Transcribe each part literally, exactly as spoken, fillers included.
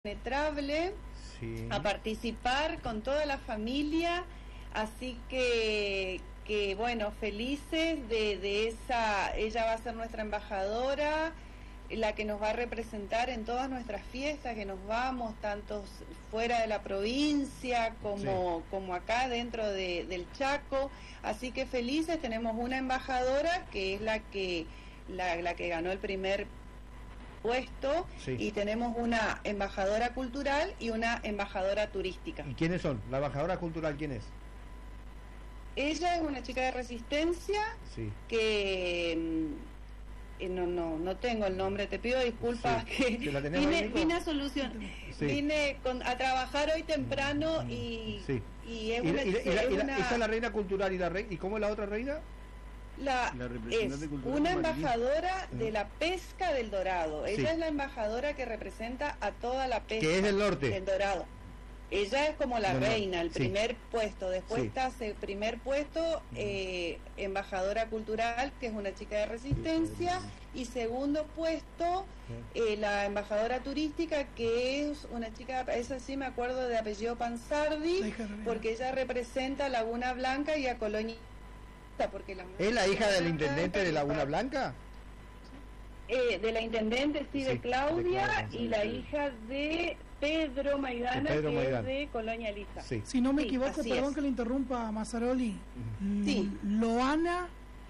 Penetrable, sí, a participar con toda la familia, así que, que bueno, felices de, de esa, ella va a ser nuestra embajadora, la que nos va a representar en todas nuestras fiestas, que nos vamos, tanto fuera de la provincia como, sí, como acá dentro de, del Chaco, así que felices, tenemos una embajadora que es la que, la, la que ganó el primer puesto, sí, y tenemos una embajadora cultural y una embajadora turística. ¿Y quiénes son? ¿La embajadora cultural quién es? Ella es una chica de Resistencia, sí, que eh, no no no tengo el nombre, te pido disculpas, sí, que la vine, vine a solución, sí, vine con, a trabajar hoy temprano y, sí, y es ¿Y, una, y, y, es y la, una... esa es la reina cultural y la rey, ¿y cómo es la otra reina? La, la es una embajadora uh-huh. de la pesca del Dorado. Ella, sí, es la embajadora que representa a toda la pesca, que es del norte, del Dorado. Ella es como la no, reina, el, sí, primer puesto. Después, sí, está el primer puesto, eh, embajadora cultural, que es una chica de Resistencia, y segundo puesto, eh, la embajadora turística, que es una chica, esa sí me acuerdo de apellido Pansardi, porque ella representa a Laguna Blanca y a Colonia. Porque la ¿Es la hija del intendente de Laguna Blanca? Eh, de la intendente, sí, sí, de Claudia, de Claudia, y sí, la hija de Pedro Maidana, de Pedro que Maidana. Es de Colonia Lisa. Sí. Si no me sí, equivoco, perdón es. que le interrumpa, Mazzaroli, sí, Loana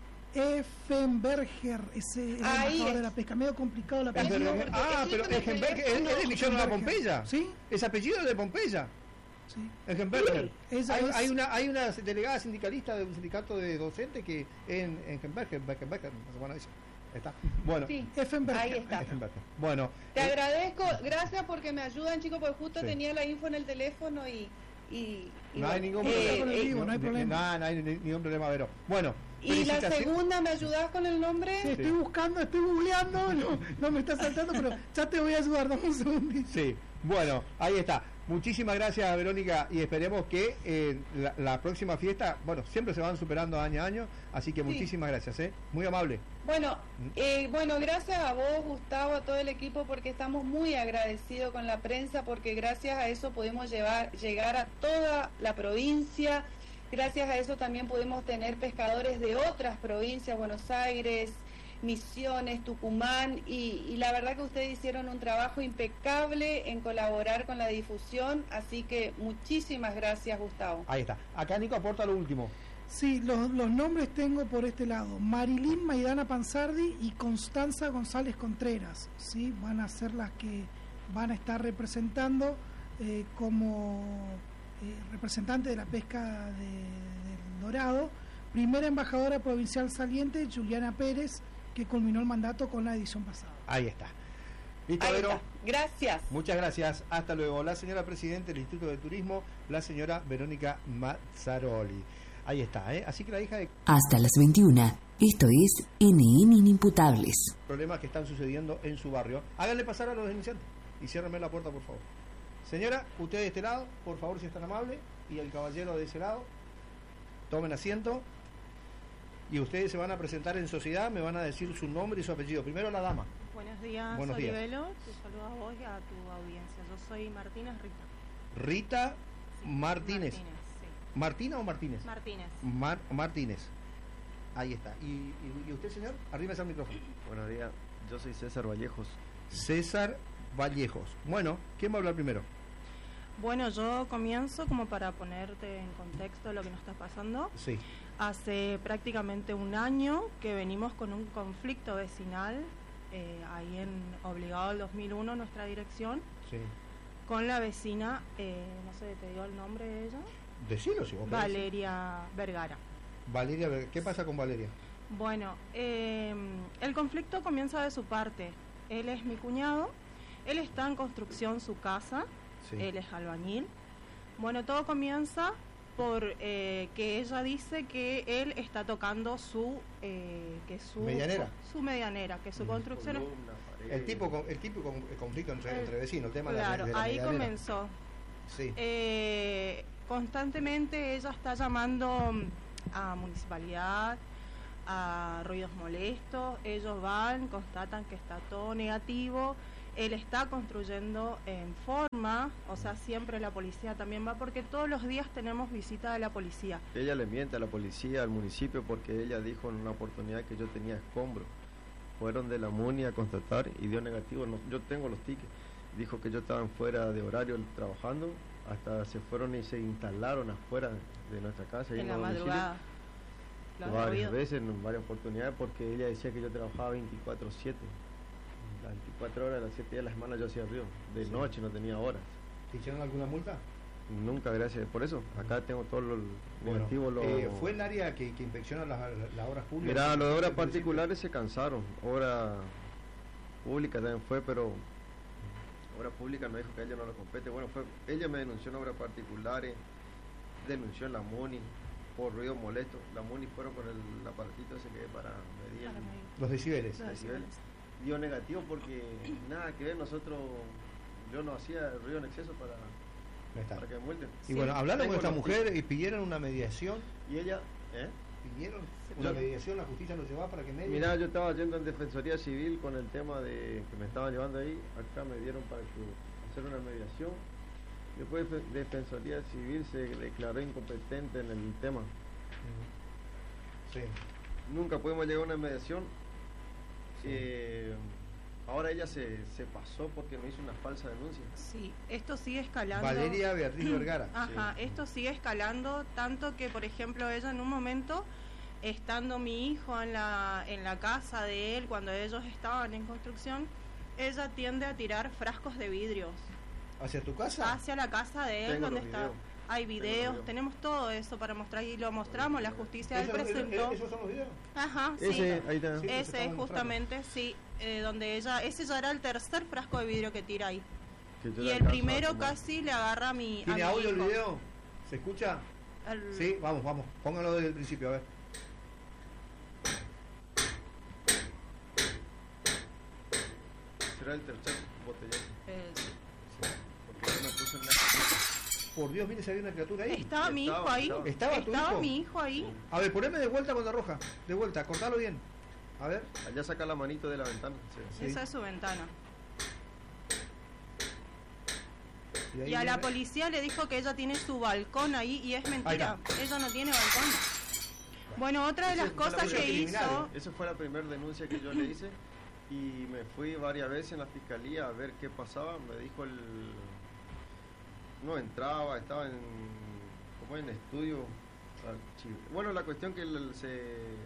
Effenberger, ese es el embajador de la pesca, medio complicado la pesca. Ah, pero Effenberger es, es de Millón de Pompeya. ¿Sí? ¿Es apellido de Pompeya? Sí. Ejemberger. Sí, hay, es... hay una hay una delegada sindicalista de un sindicato de docentes que en Ejemberger, bueno, eso está. Bueno, sí, ahí está. Bueno, te eh, agradezco, gracias porque me ayudan, chicos, porque justo sí, tenía la info en el teléfono y y, y no, bueno, hay ningún eh, problema, eh, no, no hay problema. No, no hay ningún problema, Vero. Bueno, y la segunda, ¿me ayudás con el nombre? Sí, estoy buscando, estoy googleando, no, no me está saltando, pero ya te voy a ayudar, dame un segundito. Sí, bueno, ahí está. Muchísimas gracias, Verónica, y esperemos que eh, la, la próxima fiesta, bueno, siempre se van superando año a año, así que sí, muchísimas gracias, ¿eh? Muy amable. Bueno, eh, bueno, gracias a vos, Gustavo, a todo el equipo, porque estamos muy agradecidos con la prensa, porque gracias a eso pudimos llevar, llegar a toda la provincia, gracias a eso también pudimos tener pescadores de otras provincias, Buenos Aires, Misiones, Tucumán, y, y la verdad que ustedes hicieron un trabajo impecable en colaborar con la difusión, así que muchísimas gracias, Gustavo. Ahí está. Acá Nico aporta lo último. Sí, los, los nombres tengo por este lado. Marilyn Maidana Pansardi y Constanza González Contreras, ¿sí? Van a ser las que van a estar representando eh, como eh, representante de la pesca de, del Dorado. Primera embajadora provincial saliente, Juliana Pérez, que culminó el mandato con la edición pasada. Ahí está. ¿Listo, Ahí Vero? Está. Gracias. Muchas gracias. Hasta luego. La señora presidenta del Instituto de Turismo, la señora Verónica Mazzaroli. Ahí está, ¿eh? Así que la hija de... Hasta las veintiuna. Esto es N N Inimputables. Problemas que están sucediendo en su barrio. Háganle pasar a los denunciantes y ciérrenme la puerta, por favor. Señora, usted de este lado, por favor, si es tan amable, y el caballero de ese lado, tomen asiento. Y ustedes se van a presentar en sociedad, me van a decir su nombre y su apellido. Primero la dama. Buenos días, Buenos días. Olivelo. Te saludo a vos y a tu audiencia. Yo soy Martínez Rita. Rita sí, Martínez. Martínez sí. ¿Martina o Martínez? Martínez. Mar Martínez. Ahí está. ¿Y, y, y usted, señor? Arrímese al micrófono. Buenos días. Yo soy César Vallejos. César Vallejos. Bueno, ¿quién va a hablar primero? Bueno, yo comienzo como para ponerte en contexto lo que nos está pasando. Sí. Hace prácticamente un año que venimos con un conflicto vecinal, eh, ahí en Obligado del dos mil uno, nuestra dirección, sí, con la vecina, eh, no sé, ¿te dio el nombre de ella? Decilo si vos querés. Valeria Vergara. Valeria, ¿qué pasa con Valeria? Bueno, eh, el conflicto comienza de su parte. Él es mi cuñado, él está en construcción su casa, sí, él es albañil. Bueno, todo comienza por eh, que ella dice que él está tocando su eh, que su medianera, su medianera, que su mm. construcción es el tipo el típico conflicto entre, entre vecinos, el tema claro, de la, de la ahí medianera. Comenzó. Sí. Eh, constantemente ella está llamando a municipalidad, a ruidos molestos, ellos van, constatan que está todo negativo Él está construyendo en forma, o sea, siempre la policía también va, porque todos los días tenemos visita de la policía. Ella le miente a la policía, al municipio, porque ella dijo en una oportunidad que yo tenía escombros. Fueron de la MUNI a constatar y dio negativo. No, yo tengo los tickets. Dijo que yo estaba fuera de horario trabajando, hasta se fueron y se instalaron afuera de nuestra casa. En la madrugada. Varias veces, en varias oportunidades, porque ella decía que yo trabajaba veinticuatro siete. Las veinticuatro horas, las siete días de la semana yo hacía río. De sí. Noche, no tenía horas. ¿Te hicieron alguna multa? Nunca, gracias. Por eso, acá tengo todo lo negativo. Bueno, lo... eh, ¿Fue el área que, que inspecciona las, las obras públicas? Mira, los de obras particulares se cansaron. Obra pública también fue, pero obra pública no dijo que a ella no lo compete. Bueno, fue ella me denunció en obras particulares, denunció en la MUNI por ruido molesto. La MUNI fueron con el aparatito ese que para medir los decibeles. Los decibeles. Dio negativo porque nada que ver, nosotros, yo no hacía ruido en exceso para, para que me multen. Y sí. Bueno, hablaron con esta mujer y pidieron una mediación. Y ella, ¿eh? ¿Pidieron una yo, mediación? ¿La justicia lo llevaba para que medie? Mirá, yo estaba yendo en Defensoría Civil con el tema de que me estaban llevando ahí. Acá me dieron para que hacer una mediación. Después de Defensoría Civil se declaró incompetente en el tema. Sí. Nunca pudimos llegar a una mediación. Sí. Eh, ahora ella se, se pasó porque me hizo una falsa denuncia. Sí, esto sigue escalando. Valeria Beatriz Vergara. Ajá, sí. Esto sigue escalando tanto que, por ejemplo, ella en un momento, estando mi hijo en la, en la casa de él, cuando ellos estaban en construcción, ella tiende a tirar frascos de vidrios. ¿Hacia tu casa? Hacia la casa de él, Tengo donde está. Videos. Hay videos, video. Tenemos todo eso para mostrar y lo mostramos, la justicia él presentó. ¿Esos son los videos? Ajá, sí. Ese, ahí está. Sí, ese es justamente, mostrando. Sí, eh, donde ella, ese ya era el tercer frasco de vidrio que tira ahí. Que y el primero casi le agarra a mi ¿Tiene a mi audio hijo. El video? ¿Se escucha? El... Sí, vamos, vamos, póngalo desde el principio, a ver. Será el tercer botellazo. Eh, sí. Porque yo me puse en la... Por Dios, mire, si había una criatura ahí. Estaba mi hijo ahí. ¿Estaba, ¿Estaba, tu estaba hijo? mi hijo ahí. A ver, poneme de vuelta con la roja. De vuelta, cortalo bien. A ver. Allá saca la manito de la ventana. Sí. Esa es su ventana. Y, y a viene... la policía le dijo que ella tiene su balcón ahí y es mentira. Ella no tiene balcón. Bueno, otra de las cosas que hizo... Esa fue la primera denuncia que yo le hice y me fui varias veces en la fiscalía a ver qué pasaba. Me dijo el... No entraba, estaba en... como en estudio. Bueno, la cuestión que el, se...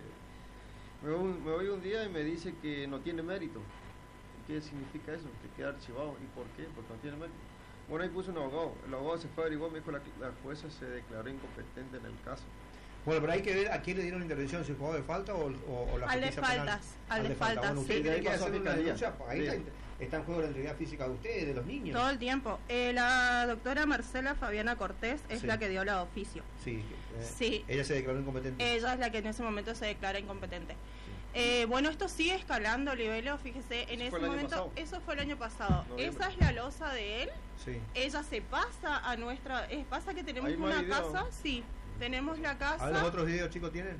Me voy, me voy un día y me dice que no tiene mérito. ¿Qué significa eso? Que queda archivado. ¿Y por qué? Porque no tiene mérito. Bueno, ahí puso un abogado. El abogado se fue a averiguar, me dijo la, la jueza se declaró incompetente en el caso. Bueno, pero hay que ver a quién le dieron intervención, si el jugador de falta o, o, o la al justicia de faltas, penal. Al de, de faltas, falta. Bueno, usted sí. tiene que hacer una denuncia, pues ahí está, está en juego la integridad física de ustedes, de los niños. Todo el tiempo. Eh, la doctora Marcela Fabiana Cortés es sí. la que dio la oficio. Sí, eh, sí. Ella se declaró incompetente. Ella es la que en ese momento se declara incompetente. Sí. Eh, bueno, esto sigue escalando, Libelo, fíjese, en ese momento, eso fue el año pasado. Noviembre. Esa es la losa de él. Sí. Ella se pasa a nuestra... Eh, pasa que tenemos una casa, sí. Tenemos la casa. ¿A los otros videos, chicos, tienen?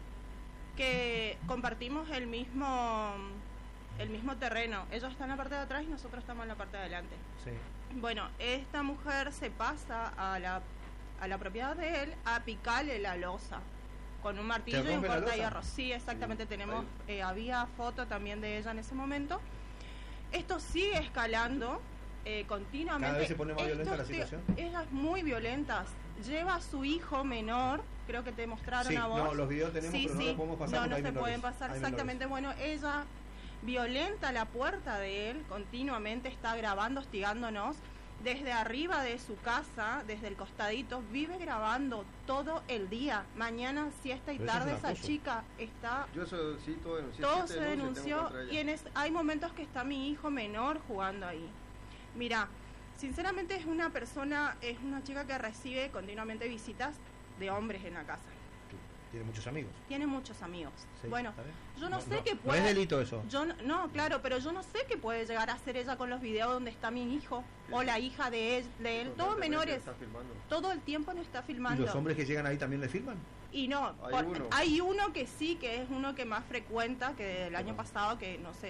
Que compartimos el mismo el mismo terreno. Ellos están en la parte de atrás y nosotros estamos en la parte de adelante. Sí. Bueno, esta mujer se pasa a la, a la propiedad de él a picarle la losa con un martillo y un cortahierro. Sí, exactamente. Sí. Tenemos, eh, había foto también de ella en ese momento. Esto sigue escalando eh, continuamente. Cada vez se pone más violenta Esto, la situación. Ella es muy violenta. Lleva a su hijo menor, creo que te mostraron sí, a vos. No, los videos tenemos, sí, pero sí. no los podemos pasar. No, no se menores. pueden pasar, hay exactamente. Menores. Bueno, ella violenta la puerta de él, continuamente está grabando, hostigándonos. Desde arriba de su casa, desde el costadito, vive grabando todo el día. Mañana, siesta y pero tarde, es esa chica está... Yo eso, sí, todo, denuncié, todo se denunció y en es, hay momentos que está mi hijo menor jugando ahí. Mira, sinceramente es una persona, es una chica que recibe continuamente visitas de hombres en la casa. Tiene muchos amigos. Tiene muchos amigos. Sí, bueno, yo no, no sé no, qué puede... No es delito eso. Yo no, no, claro, pero yo no sé qué puede llegar a hacer ella con los videos donde está mi hijo sí. o la hija de él, de él todos menores. Todo el tiempo no está filmando. ¿Y los hombres que llegan ahí también le filman? Y no, hay, por, uno. hay uno que sí, que es uno que más frecuenta, que del año pasado, que no sé,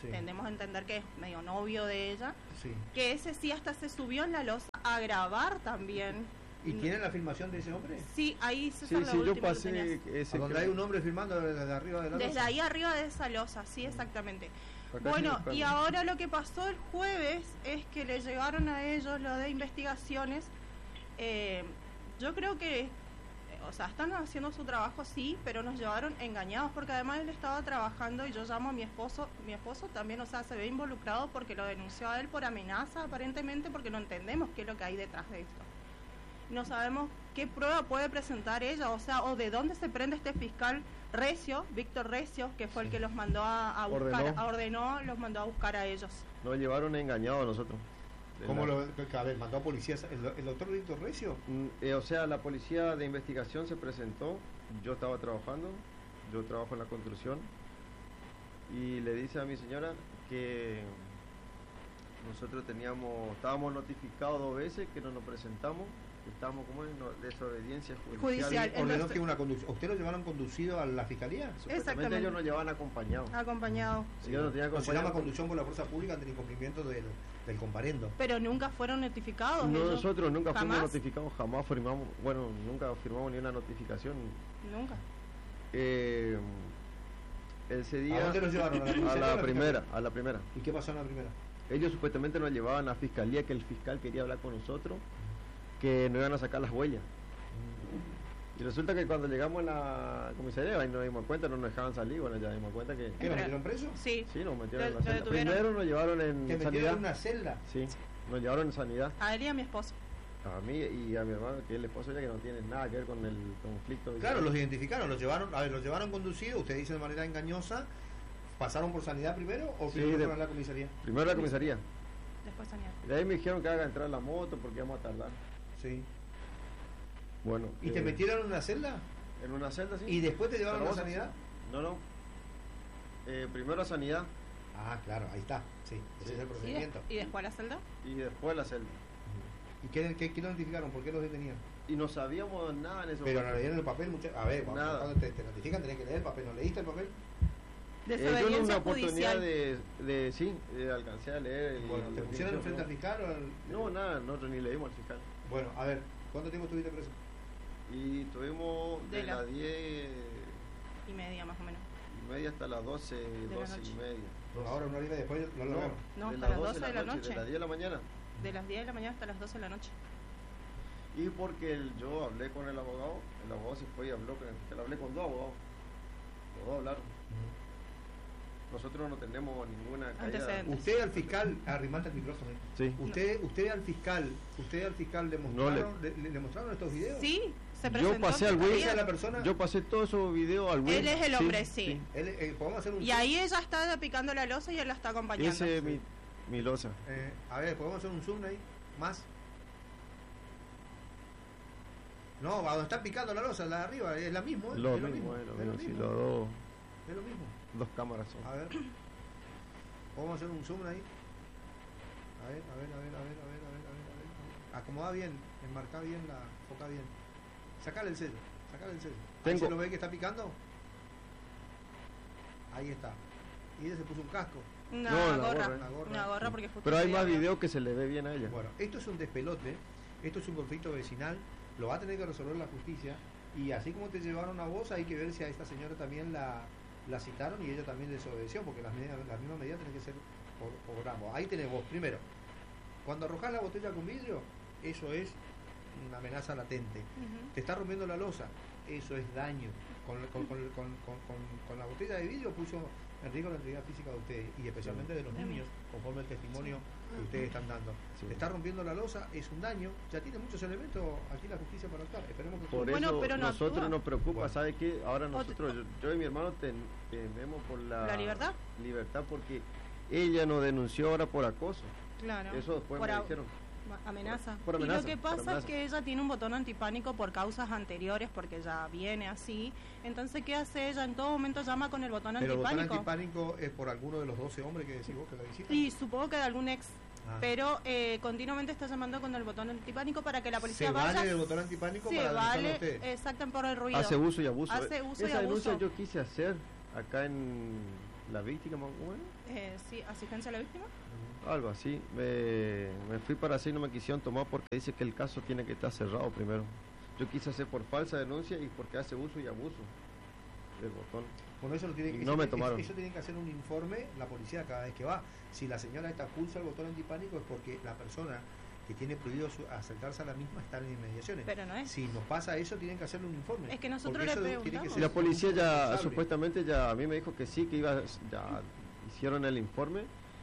sí. Tendemos a entender que es medio novio de ella, sí. que ese sí hasta se subió en la losa a grabar también. ¿Y tienen la filmación de ese hombre? Sí, ahí se sí, sí, yo pasé ese donde hay un hombre filmando desde arriba de la losa. Desde ahí arriba de esa losa, sí, exactamente. Acá bueno, sí, y ahora lo que pasó el jueves es que le llegaron a ellos lo de investigaciones. Eh, yo creo que, o sea, están haciendo su trabajo, sí, pero nos llevaron engañados, porque además él estaba trabajando y yo llamo a mi esposo, mi esposo también, o sea, se ve involucrado porque lo denunció a él por amenaza, aparentemente, porque no entendemos qué es lo que hay detrás de esto. No sabemos qué prueba puede presentar ella, o sea, o de dónde se prende este fiscal Recio, Víctor Recio, que fue el que los mandó a, a buscar, ordenó. A ordenó, los mandó a buscar a ellos. Nos llevaron engañados a nosotros. ¿Cómo lo, a ver, mandó a policías? ¿El, el doctor Víctor Recio? Mm, eh, o sea, la policía de investigación se presentó, yo estaba trabajando, yo trabajo en la construcción, y le dice a mi señora que nosotros teníamos, estábamos notificados dos veces que no nos presentamos, estábamos como en desobediencia judicial. judicial ordenó que una conducción. ¿Ustedes lo llevaron conducido a la fiscalía? Supuestamente ellos nos llevaban acompañados. Acompañados. Sí, sí, no, no se llama conducción por la fuerza pública ante el incumplimiento del, del comparendo. Pero nunca fueron notificados. No, nosotros nunca ¿Jamás? fuimos notificados, jamás firmamos, bueno, nunca firmamos ni una notificación. Nunca. Eh, ese día. ¿A dónde nos llevaron? ¿A la, a la, la primera, a la primera. ¿Y qué pasó en la primera? Ellos supuestamente nos llevaban a la fiscalía, que el fiscal quería hablar con nosotros, que nos iban a sacar las huellas. Y resulta que cuando llegamos a la comisaría, ahí nos dimos cuenta, no nos dejaban salir, bueno, ya dimos cuenta que... ¿Qué, nos metieron presos? Sí. Sí, nos metieron en la celda. Primero nos llevaron en ¿Te sanidad. metieron en una celda? Sí, nos llevaron en sanidad. A él y a mi esposo. A mí y a mi hermano, que es el esposo ya, que no tiene nada que ver con el conflicto. Claro, los identificaron, los llevaron, a ver, los llevaron conducidos, usted dice de manera engañosa, ¿pasaron por sanidad primero o sí, primero de, fueron a la comisaría? Primero a la comisaría. Después sanidad. De ahí me dijeron que haga entrar la moto porque vamos a tardar. Sí. Bueno. ¿Y eh, te metieron en una celda? En una celda, sí. ¿Y después te llevaron a sanidad? No, no. Eh, primero a sanidad. Ah, claro, ahí está. Sí, ese sí. es el procedimiento. ¿Y, de, ¿Y después a la celda? Y después a la celda. ¿Y qué, qué, qué notificaron? ¿Por qué los detenían? Y no sabíamos nada en eso. Pero no leyeron el papel. Mucha... A ver, cuando, cuando te, te notifican tenés que leer el papel. ¿No leíste el papel? Desobediencia eh, yo una judicial. oportunidad de, de, sí, de alcanzar a leer. El, bueno, ¿te pusieron enfrente al fiscal o al...? No, nada, nosotros ni leímos al fiscal. Bueno, a ver, ¿cuánto tiempo estuviste preso? Y tuvimos de, de las diez y media más o menos. Y media hasta las doce, doce y media. Una hora, una hora y media, después no lo no, vieron. No, hasta las doce de la noche. De las diez de la mañana. De las diez de la mañana hasta las doce de la noche. Y porque el, yo hablé con el abogado, el abogado se fue y habló con el fiscal, hablé con dos abogados. Los dos hablaron. Nosotros no tenemos ninguna caída. Usted al fiscal, arrimate el micrófono. Sí. Usted, usted al fiscal, usted al fiscal le mostraron, no le, le, le mostraron estos videos. Sí, se presentó. Yo pasé al güey, la persona. Yo pasé todos esos videos al güey. Él es el hombre, sí. sí. sí. Él, eh, podemos hacer un y ahí ella está picando la losa y él la está acompañando. Ese es sí. mi, mi losa. Eh, a ver, podemos hacer un zoom ahí, más. No, a donde está picando la losa, la de arriba, es la misma. ¿eh? Lo, es mismo, lo mismo, es lo es mismo, lo sí, mismo. los dos. Es lo mismo. Dos cámaras son. A ver. Podemos hacer un zoom ahí. A ver, a ver, a ver, a ver, a ver, a ver, a ver, a ver. Acomoda bien, enmarca bien, la foca bien. Sacale el sello, sacale el sello. Ahí se lo ve que está picando. Ahí está. Y ella se puso un casco. Una, no, gorra, una gorra. Una gorra, una gorra porque justo pero hay más videos que se le ve bien a ella. Bueno, esto es un despelote, esto es un conflicto vecinal, lo va a tener que resolver la justicia. Y así como te llevaron a vos, hay que ver si a esta señora también la, la citaron y ella también desobedeció, porque las, medidas, las mismas medidas tienen que ser por, por ambos. Ahí tenés vos, primero, cuando arrojás la botella con vidrio, eso es una amenaza latente. Uh-huh. Te está rompiendo la losa, eso es daño. Con, con, con, con, con, con, con la botella de vidrio puso en riesgo la integridad física de ustedes y especialmente de los niños, conforme el testimonio que ustedes están dando. Sí. Te está rompiendo la losa, es un daño, ya tiene muchos elementos aquí la justicia para actuar. Esperemos que por bueno, eso pero no nosotros actúa. nos preocupa, bueno. ¿Sabe qué? Ahora nosotros, yo, yo y mi hermano ten, tememos por la, la libertad. libertad porque ella nos denunció ahora por acoso. Claro. Eso después por me a... dijeron. Amenaza. Por, por amenaza. Y lo que pasa es que ella tiene un botón antipánico por causas anteriores, porque ya viene así. Entonces, ¿qué hace ella? En todo momento llama con el botón pero antipánico. ¿El botón antipánico es por alguno de los doce hombres que decís vos que la visitan? Y supongo que de algún ex. Ah. Pero eh, continuamente está llamando con el botón antipánico para que la policía se vaya. ¿Se vale el botón antipánico se para vale, a usted? Exacto, por el ruido. Hace uso y abuso. Hace uso Esa y abuso. denuncia yo quise hacer acá en la víctima, ¿cómo es? Eh, sí, asistencia a la víctima. Algo así. Me, me fui para así, no me quisieron tomar porque dice que el caso tiene que estar cerrado primero. Yo quise hacer por falsa denuncia y porque hace uso y abuso del botón. Bueno, eso lo tiene que, no eso, me tomaron. Eso, eso tiene que hacer un informe la policía cada vez que va. Si la señora esta pulsa el botón antipánico es porque la persona que tiene prohibido su, acercarse a la misma está en inmediaciones. Pero no es. Si nos pasa eso, tienen que hacerle un informe. Es que nosotros le preguntamos. Y la policía ya, supuestamente ya, a mí me dijo que sí, que iba, ya hicieron el informe.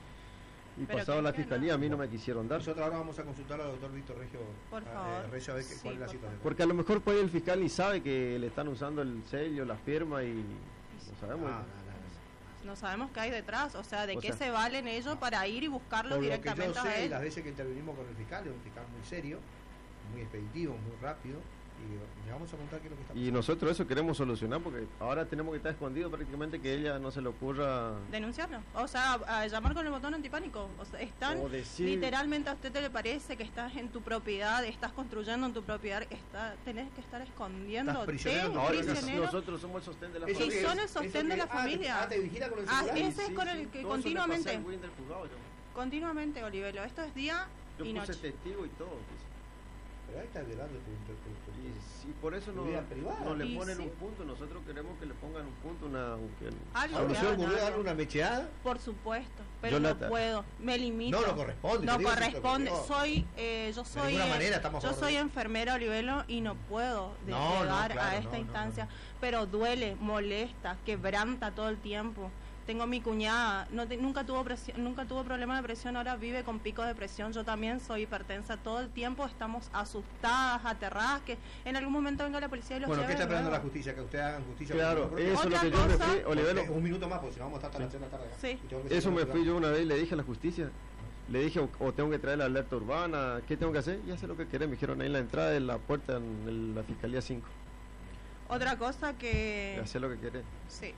Y pero pasado a la fiscalía, no. a mí no me quisieron dar. Nosotros ahora vamos a consultar al doctor Víctor Regio, por a, favor. Eh, Regio a ver que, sí, cuál es la situación. Favor. Porque a lo mejor pues el fiscal ni sabe que le están usando el sello, la firma y no sabemos. Ah, no sabemos qué hay detrás, o sea, de o qué sea, se valen ellos para ir y buscarlo por directamente lo que yo sé, a él. las veces que intervenimos con el fiscal, es un fiscal muy serio, muy expeditivo, muy rápido, y le vamos a contar qué es lo que está pasando. Y nosotros eso queremos solucionar, porque ahora tenemos que estar escondidos prácticamente, que ella no se le ocurra... Denunciarlo, o sea, a, a llamar con el botón antipánico. O sea, están, o decir... literalmente a usted te le parece que estás en tu propiedad, estás construyendo en tu propiedad, está, tenés que estar escondiendo. Prisionero, ahora nosotros somos el sostén de la eso familia. Y son el sostén de la ah, familia. Ah, te vigila con el ah, celular. ese sí, es con sí, el que todo continuamente. eso le pasé al juzgado, yo. Continuamente, Olivelo, esto es día yo y puse noche. testigo y todo. Pues. Pero ahí está violando tu, tu, tu, tu, Y sí, por eso no, no le y ponen sí. un punto. Nosotros queremos que le pongan un punto, una... Que, Algo ¿A usted que ocurrió hagan, darle una mecheada? Por supuesto, pero Yo no la- puedo, me limito. No, no corresponde. No te digo, si corresponde, te ocurrió. soy, eh, yo soy, ninguna eh, manera estamos a yo favor soy de- enfermera, Olivelo, y no puedo de- No, no, llegar claro, a esta no, no, instancia, no. pero duele, molesta, quebranta todo el tiempo. Tengo mi cuñada, no te- nunca tuvo presión, nunca tuvo problema de presión, ahora vive con picos de presión. Yo también soy hipertensa, todo el tiempo estamos asustadas, aterradas, que en algún momento venga la policía y los Bueno, ¿qué lleve está de esperando nuevo. la justicia? Que ustedes hagan justicia. Claro, por eso es lo Otra que yo me cosa- fui, Olivelo. Un minuto más, porque si no vamos a estar hasta las seis de la tarde. acá. Sí. Y tengo que Eso seguir me con fui el yo una vez y le dije a la justicia. Le dije, o, o tengo que traer la alerta urbana, ¿qué tengo que hacer? Ya sé lo que querés, me dijeron ahí en la entrada de la puerta en el- la Fiscalía cinco. Otra cosa que... Ya sé lo que querés. Sí.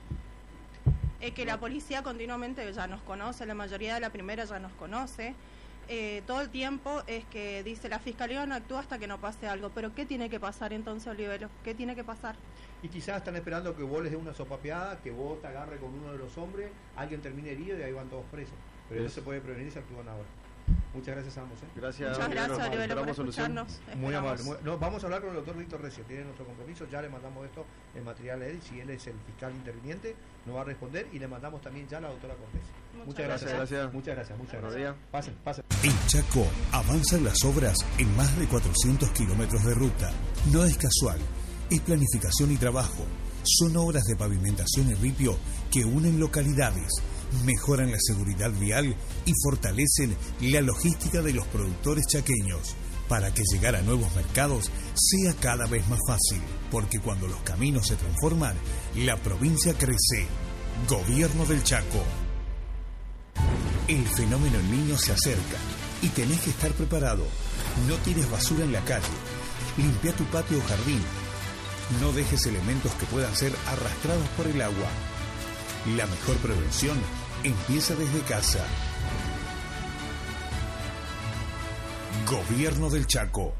Es que la policía continuamente ya nos conoce, la mayoría de la primera ya nos conoce. Eh, todo el tiempo es que dice la fiscalía no actúa hasta que no pase algo. Pero ¿qué tiene que pasar entonces, Olivelo? ¿Qué tiene que pasar? Y quizás están esperando que vos les dé una sopapeada, que vos te agarre con uno de los hombres, alguien termine herido y ahí van todos presos. Pero Es- no se puede prevenir, se actúan ahora. Muchas gracias a ambos. ¿eh? Gracias, Muchas Olivelo. gracias, Olivelo, por Esperamos solución. escucharnos. Muy Esperamos. amable. muy- no, vamos a hablar con el doctor Víctor Recio, tiene nuestro compromiso, ya le mandamos esto en material a él, si él es el fiscal interviniente, nos va a responder y le mandamos también ya a la doctora Cortés. Muchas Muchas gracias. gracias. Gracias. Muchas gracias, muchas Buenos gracias. días. Pasen, pasen. En Chaco avanzan las obras en más de cuatrocientos kilómetros de ruta. No es casual, es planificación y trabajo. Son obras de pavimentación y ripio que unen localidades, mejoran la seguridad vial y fortalecen la logística de los productores chaqueños para que llegar a nuevos mercados sea cada vez más fácil, porque cuando los caminos se transforman, la provincia crece. Gobierno del Chaco. El fenómeno El Niño se acerca y tenés que estar preparado. No tires basura en la calle. Limpia tu patio o jardín. No dejes elementos que puedan ser arrastrados por el agua. La mejor prevención empieza desde casa. Gobierno del Chaco.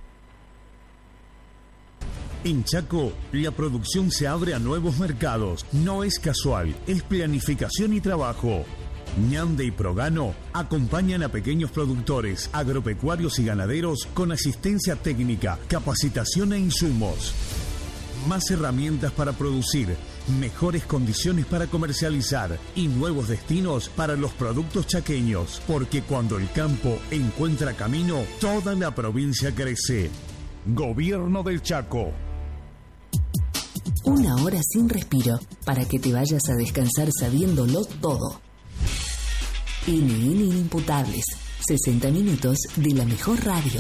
En Chaco, la producción se abre a nuevos mercados. No es casual, es planificación y trabajo. Ñande y Progano acompañan a pequeños productores, agropecuarios y ganaderos con asistencia técnica, capacitación e insumos. Más herramientas para producir, mejores condiciones para comercializar y nuevos destinos para los productos chaqueños. Porque cuando el campo encuentra camino, toda la provincia crece. Gobierno del Chaco. Una hora sin respiro para que te vayas a descansar sabiéndolo todo. N N Inimputables. sesenta minutos de la mejor radio.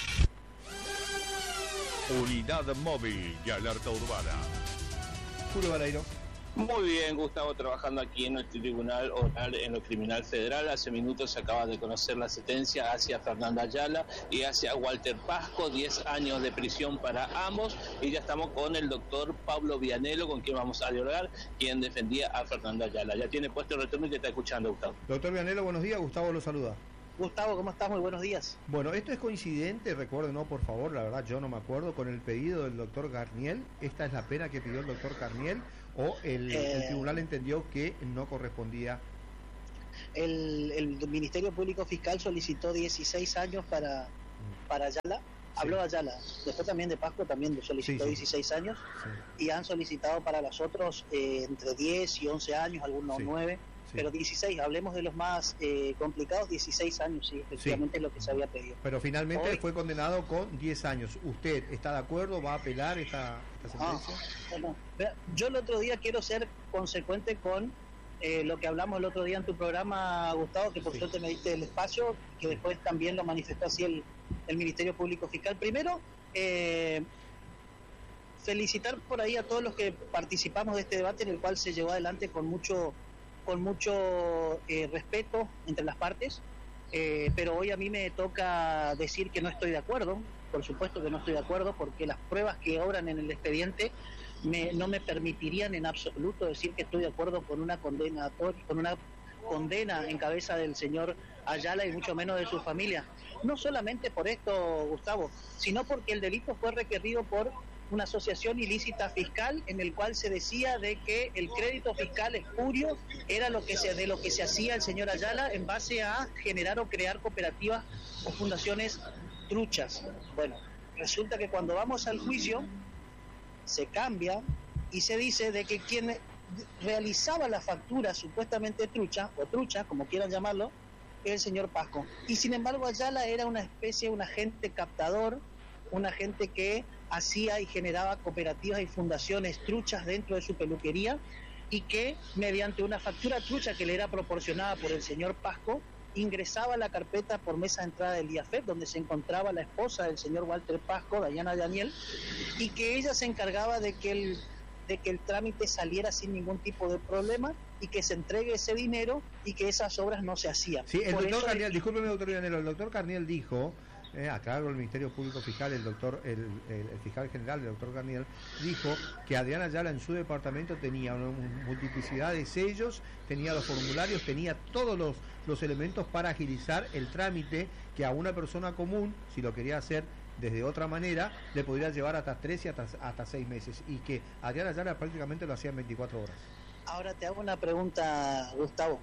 Unidad móvil y alerta urbana. Julio Balairo. Muy bien, Gustavo, trabajando aquí en el Tribunal Oral en lo Criminal Federal. Hace minutos se acaba de conocer la sentencia hacia Fernanda Ayala y hacia Walter Pasco, diez años de prisión para ambos. Y ya estamos con el doctor Pablo Vianello, con quien vamos a dialogar, quien defendía a Fernanda Ayala. Ya tiene puesto el retorno y te está escuchando, Gustavo. Doctor Vianello, buenos días, Gustavo lo saluda. Gustavo, ¿cómo estás? Muy buenos días. Bueno, esto es coincidente, recuérdenos por favor, la verdad yo no me acuerdo, con el pedido del doctor Garniel. ¿Esta es la pena que pidió el doctor Garniel o el, eh, el tribunal entendió que no correspondía? El, el Ministerio Público Fiscal solicitó dieciséis años para, para Ayala. Habló sí. Ayala, después también de Pasco también solicitó sí, sí. dieciséis años sí. y han solicitado para los otros eh, entre diez y once años, algunos sí. nueve. Sí. Pero dieciséis, hablemos de los más eh, complicados, dieciséis años, sí, efectivamente sí. es lo que se había pedido. Pero finalmente Hoy, fue condenado con diez años. ¿Usted está de acuerdo? ¿Va a apelar esta, esta sentencia? Ah, no. Yo el otro día quiero ser consecuente con eh, lo que hablamos el otro día en tu programa, Gustavo, que por sí. suerte me diste el espacio, que después también lo manifestó así el, el Ministerio Público Fiscal. Primero, eh, felicitar por ahí a todos los que participamos de este debate, en el cual se llevó adelante con mucho... con mucho eh, respeto entre las partes, eh, pero hoy a mí me toca decir que no estoy de acuerdo, por supuesto que no estoy de acuerdo, porque las pruebas que obran en el expediente me, no me permitirían en absoluto decir que estoy de acuerdo con una condena, con una condena en cabeza del señor Ayala y mucho menos de su familia. No solamente por esto, Gustavo, sino porque el delito fue requerido por una asociación ilícita fiscal en el cual se decía de que el crédito fiscal espurio era lo que se, de lo que se hacía el señor Ayala en base a generar o crear cooperativas o fundaciones truchas. Bueno, resulta que cuando vamos al juicio se cambia y se dice de que quien realizaba la factura supuestamente trucha o trucha, como quieran llamarlo, es el señor Pasco. Y sin embargo Ayala era una especie, un agente captador, un agente que hacía y generaba cooperativas y fundaciones truchas dentro de su peluquería y que mediante una factura trucha que le era proporcionada por el señor Pasco ingresaba a la carpeta por mesa de entrada del I A F E P, donde se encontraba la esposa del señor Walter Pasco, Dayana Daniel, y que ella se encargaba de que el de que el trámite saliera sin ningún tipo de problema y que se entregue ese dinero y que esas obras no se hacían. Sí, el por doctor eso... Carniel, discúlpeme doctor Llanero, el doctor Carniel dijo Eh, a cargo del Ministerio Público Fiscal, el doctor, el, el, el fiscal general, el doctor Garniel, dijo que Adriana Ayala en su departamento tenía una multiplicidad de sellos, tenía los formularios, tenía todos los, los elementos para agilizar el trámite que a una persona común, si lo quería hacer desde otra manera, le podría llevar hasta tres y hasta, hasta seis meses, y que Adriana Ayala prácticamente lo hacía en veinticuatro horas. Ahora te hago una pregunta, Gustavo.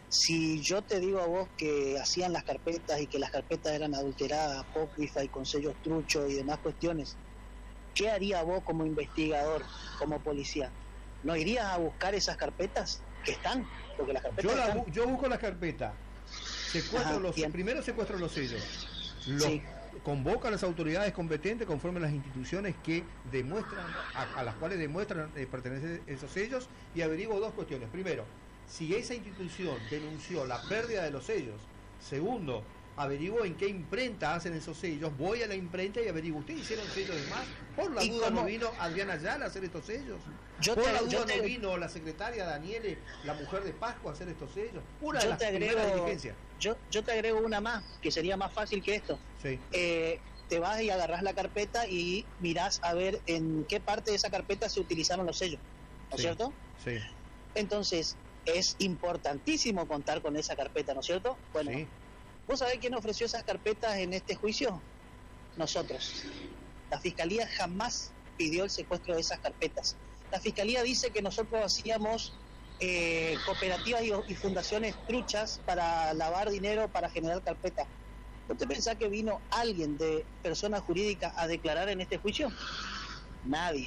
Si yo te digo a vos que hacían las carpetas y que las carpetas eran adulteradas, apócrifas y con sellos truchos y demás cuestiones, ¿qué haría vos como investigador, como policía? ¿No irías a buscar esas carpetas que están? Porque las carpetas yo, la, están... yo busco las carpetas, secuestro Ajá, los, primero secuestro los sellos, los, sí. convoco a las autoridades competentes conforme a las instituciones que demuestran, a, a las cuales demuestran eh, pertenecer esos sellos, y averiguo dos cuestiones. Primero, si esa institución denunció la pérdida de los sellos. Segundo, averiguo en qué imprenta hacen esos sellos. Voy a la imprenta y averiguo, ¿ustedes hicieron sellos de más? Por la duda cómo? no vino Adriana Ayala a hacer estos sellos. Yo Por te, la duda yo te, no vino la secretaria Daniele, la mujer de Pasco, a hacer estos sellos. Una de las primeras diligencias. Yo, yo te agrego una más, que sería más fácil que esto. Sí. Eh, te vas y agarrás la carpeta y mirás a ver en qué parte de esa carpeta se utilizaron los sellos. ¿No es sí. cierto? Sí. Entonces, es importantísimo contar con esa carpeta, ¿no es cierto? Bueno, sí. ¿Vos sabés quién ofreció esas carpetas en este juicio? Nosotros. La Fiscalía jamás pidió el secuestro de esas carpetas. La Fiscalía dice que nosotros hacíamos eh, cooperativas y, y fundaciones truchas para lavar dinero, para generar carpetas. ¿Vos te pensás que vino alguien de persona jurídica a declarar en este juicio? Nadie.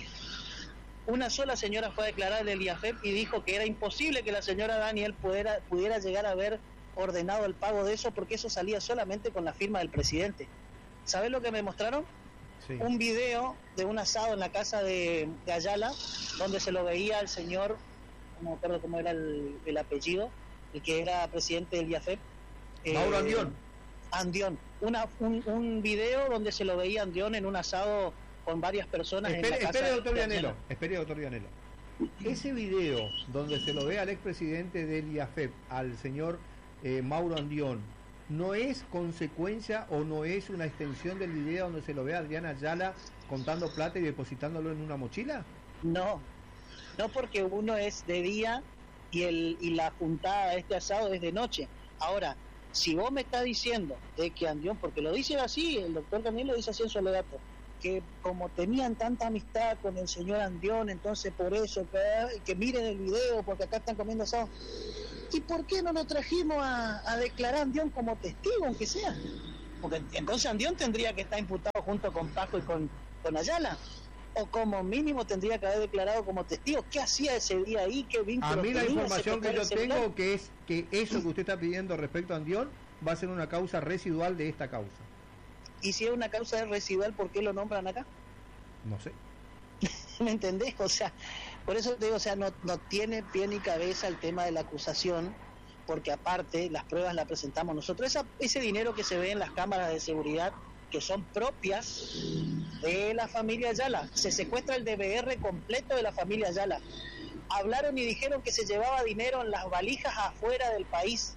Una sola señora fue a declarar del I A F E P y dijo que era imposible que la señora Daniel pudiera, pudiera llegar a haber ordenado el pago de eso, porque eso salía solamente con la firma del presidente. ¿Sabés lo que me mostraron? Sí. Un video de un asado en la casa de, de Ayala, donde se lo veía al señor, no me acuerdo cómo era el, el apellido, el que era presidente del I A F E P. Mauro eh, Andión. Andión. Una, un, un video donde se lo veía Andión en un asado con varias personas. Espere, en la espere, casa doctor Llanero, espere, doctor Llanero. Ese video donde se lo ve al expresidente del I A F E P, al señor eh, Mauro Andión, ¿no es consecuencia o no es una extensión del video donde se lo ve a Adriana Ayala contando plata y depositándolo en una mochila? No, no, porque uno es de día y el y la juntada de este asado es de noche. Ahora, si vos me estás diciendo de que Andión, porque lo dice así, el doctor también lo dice así en su alegato, que como tenían tanta amistad con el señor Andión, entonces por eso, que, que miren el video, porque acá están comiendo asado. ¿Y por qué no lo trajimos a, a declarar a Andión como testigo, aunque sea? Porque entonces Andión tendría que estar imputado junto con Paco y con, con Ayala, o como mínimo tendría que haber declarado como testigo. ¿Qué hacía ese día ahí? ¿Qué vínculo A mí la tenía? información que yo celular? tengo que es que eso que usted está pidiendo respecto a Andión va a ser una causa residual de esta causa. Y si es una causa residual, ¿por qué lo nombran acá? No sé. ¿Me entendés? O sea, por eso te digo, o sea, no, no tiene pie ni cabeza el tema de la acusación, porque aparte las pruebas las presentamos nosotros. Esa, ese dinero que se ve en las cámaras de seguridad, que son propias de la familia Ayala, se secuestra el D V R completo de la familia Ayala. Hablaron y dijeron que se llevaba dinero en las valijas afuera del país.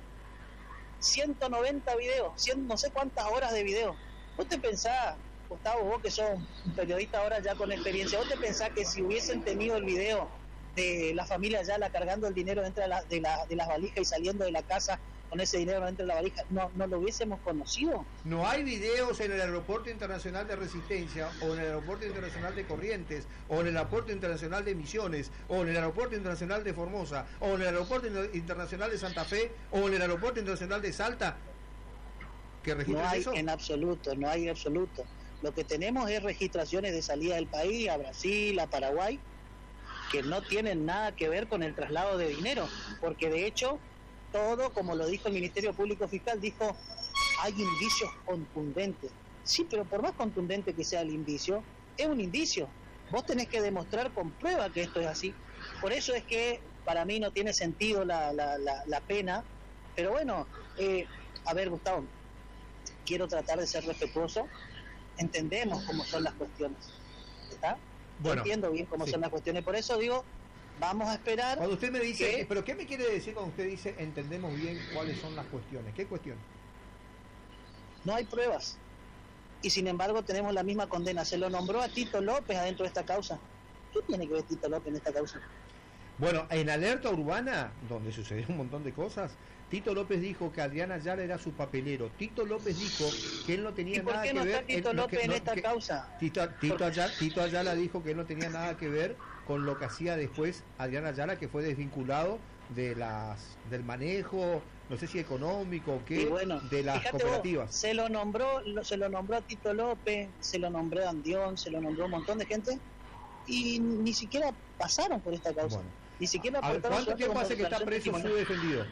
ciento noventa videos, cien, no sé cuántas horas de video. ¿Vos te pensás, Gustavo, vos que sos un periodista ahora ya con experiencia, vos te pensás que si hubiesen tenido el video de la familia Ayala cargando el dinero dentro de, la, de, la, de las valijas y saliendo de la casa con ese dinero dentro de la valija, no, no lo hubiésemos conocido? No hay videos en el Aeropuerto Internacional de Resistencia, o en el Aeropuerto Internacional de Corrientes, o en el Aeropuerto Internacional de Misiones, o en el Aeropuerto Internacional de Formosa, o en el Aeropuerto Internacional de Santa Fe, o en el Aeropuerto Internacional de Salta, que registren No hay eso. en absoluto, no hay en absoluto. Lo que tenemos es registraciones de salida del país a Brasil, a Paraguay, que no tienen nada que ver con el traslado de dinero, porque de hecho todo, como lo dijo el Ministerio Público Fiscal, dijo, hay indicios contundentes. Sí, pero por más contundente que sea el indicio, es un indicio. Vos tenés que demostrar con prueba que esto es así. Por eso es que para mí no tiene sentido la, la, la, la pena. Pero bueno, eh, a ver, Gustavo, quiero tratar de ser respetuoso. Entendemos cómo son las cuestiones, ¿está? Bueno, Yo entiendo bien cómo sí. son las cuestiones. Por eso digo, vamos a esperar. Cuando usted me dice, que... pero ¿qué me quiere decir cuando usted dice entendemos bien cuáles son las cuestiones? ¿Qué cuestiones? No hay pruebas. Y sin embargo tenemos la misma condena. Se lo nombró a Tito López adentro de esta causa. ¿Qué tiene que ver Tito López en esta causa? Bueno, en Alerta Urbana, donde sucedió un montón de cosas, Tito López dijo que Adrián Ayala era su papelero. Tito López dijo que él no tenía ¿Y por nada qué que no ver... está Tito él, no, López que, en no, esta que, causa? Tito, Tito, Ayala, Tito Ayala dijo que él no tenía nada que ver con lo que hacía después Adrián Ayala, que fue desvinculado de las del manejo, no sé si económico o qué, bueno, de las cooperativas. Vos, se lo nombró, lo, se lo nombró a Tito López, se lo nombró a Andión, se lo nombró a un montón de gente y ni siquiera pasaron por esta causa. Bueno. Ni siquiera A ver, ¿cuánto tiempo hace que está preso su defendido?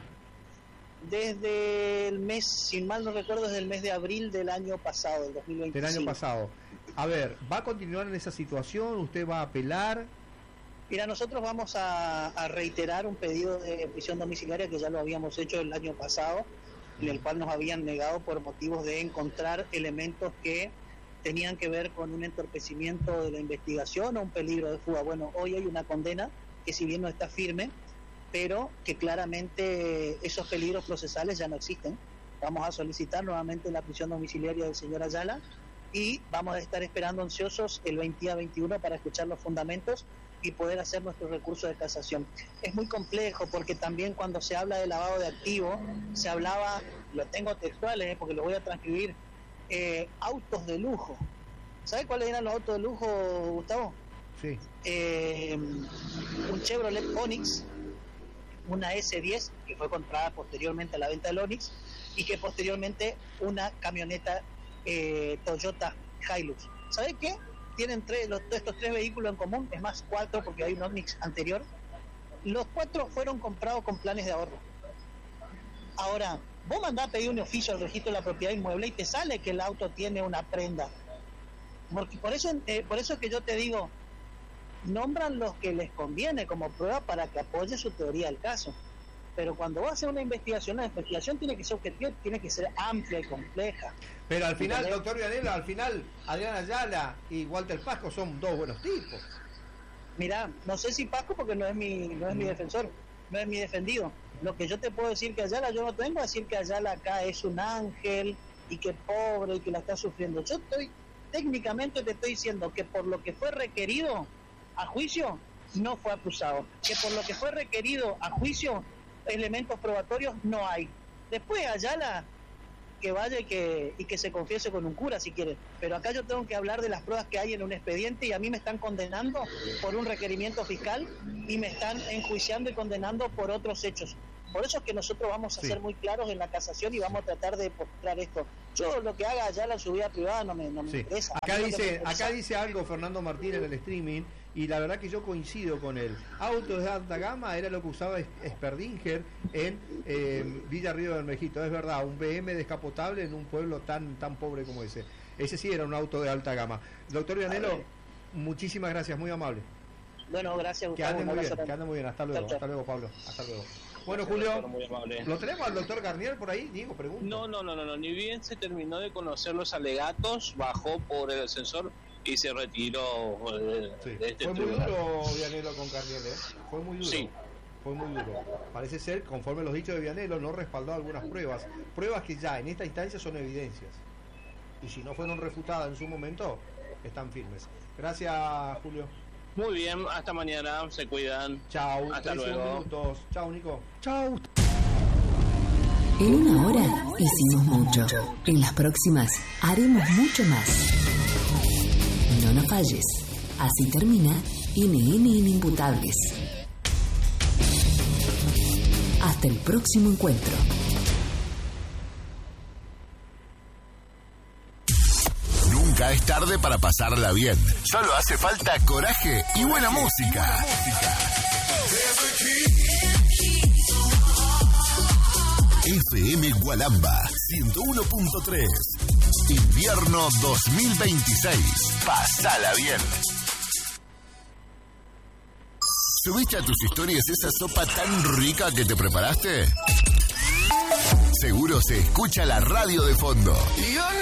Desde el mes, sin mal no recuerdo, desde el mes de abril del año pasado, del dos mil veinticinco. Del año pasado. A ver, ¿va a continuar en esa situación? ¿Usted va a apelar? Mira, nosotros vamos a, a reiterar un pedido de prisión domiciliaria que ya lo habíamos hecho el año pasado, en el cual nos habían negado por motivos de encontrar elementos que tenían que ver con un entorpecimiento de la investigación o un peligro de fuga. Bueno, hoy hay una condena que si bien no está firme, pero que claramente esos peligros procesales ya no existen. Vamos a solicitar nuevamente la prisión domiciliaria del señor Ayala y vamos a estar esperando ansiosos el veinte a veintiuno para escuchar los fundamentos y poder hacer nuestro recurso de casación. Es muy complejo porque también cuando se habla de lavado de activos, se hablaba, lo tengo textuales, eh, porque lo voy a transcribir, eh, autos de lujo. ¿Sabe cuáles eran los autos de lujo, Gustavo? Sí. Eh, un Chevrolet Onix, una ese diez, que fue comprada posteriormente a la venta del Onix, y que posteriormente una camioneta eh, Toyota Hilux. ¿Sabe qué? Tienen tres, los, estos tres vehículos en común, es más, cuatro, porque hay un Onix anterior. Los cuatro fueron comprados con planes de ahorro. Ahora, vos mandás a pedir un oficio al registro de la propiedad inmueble y te sale que el auto tiene una prenda. Porque por eso, eh, por eso es que yo te digo, nombran los que les conviene como prueba para que apoye su teoría del caso. Pero cuando vas a hacer una investigación, la investigación tiene que ser objetiva, tiene que ser amplia y compleja. Pero al final, ¿entendés? Doctor Vianello, al final Adrián Ayala y Walter Pasco son dos buenos tipos. Mirá, no sé si Pasco porque no es mi no es mm. mi defensor, no es mi defendido. Lo que yo te puedo decir que Ayala, yo no te vengo a decir que Ayala acá es un ángel y que pobre y que la está sufriendo. Yo estoy, técnicamente te estoy diciendo que por lo que fue requerido a juicio, no fue acusado. Que por lo que fue requerido a juicio, elementos probatorios no hay. Después Ayala que vaya y que, y que se confiese con un cura si quiere. Pero acá yo tengo que hablar de las pruebas que hay en un expediente y a mí me están condenando por un requerimiento fiscal y me están enjuiciando y condenando por otros hechos. Por eso es que nosotros vamos a sí. ser muy claros en la casación y vamos a tratar de demostrar esto. Yo lo que haga allá en su vida privada no me, no me sí. interesa. Acá dice, interesa. acá dice algo Fernando Martín en el streaming y la verdad que yo coincido con él. Autos de alta gama era lo que usaba Sperdinger en eh, Villa Río del Mejito. Es verdad, un B M descapotable en un pueblo tan tan pobre como ese. Ese sí era un auto de alta gama. Doctor Vianello, muchísimas gracias, muy amable. Bueno, gracias. Que ande muy bien, que ande muy bien. Hasta luego, hasta luego, Pablo. Hasta luego. Bueno, Julio, ¿lo tenemos al doctor Garnier por ahí? Digo, pregunto. No, no, no, no, no, ni bien se terminó de conocer los alegatos, bajó por el ascensor y se retiró de, sí. de este Fue tribunal. muy duro, Vianello, con Garnier, ¿eh? Fue muy duro. Sí. Fue muy duro. Parece ser, conforme los dichos de Vianello, no respaldó algunas pruebas. Pruebas que ya en esta instancia son evidencias. Y si no fueron refutadas en su momento, están firmes. Gracias, Julio. Muy bien, hasta mañana, se cuidan. Chao, hasta luego. Minutos. Chao, Nico. Chao. En una hora hicimos mucho. En las próximas haremos mucho más. No nos falles. Así termina N N Inimputables. Hasta el próximo encuentro. Nunca es tarde para pasarla bien. Solo hace falta coraje y buena música. F M Gualamba ciento uno punto tres. Invierno dos mil veintiséis. Pasala bien. ¿Subiste a tus historias esa sopa tan rica que te preparaste? Seguro se escucha la radio de fondo.